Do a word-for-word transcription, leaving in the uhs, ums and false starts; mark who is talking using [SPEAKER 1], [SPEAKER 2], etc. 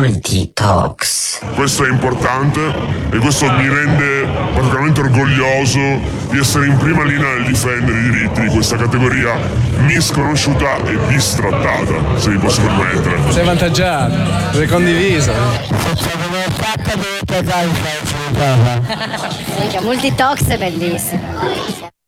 [SPEAKER 1] Multitalks.
[SPEAKER 2] Questo è importante e questo mi rende particolarmente orgoglioso di essere in prima linea nel difendere i diritti di questa categoria misconosciuta e bistrattata, se vi posso permettere.
[SPEAKER 3] Sei avvantaggiato, sei condiviso.
[SPEAKER 4] Multitalks è bellissimo.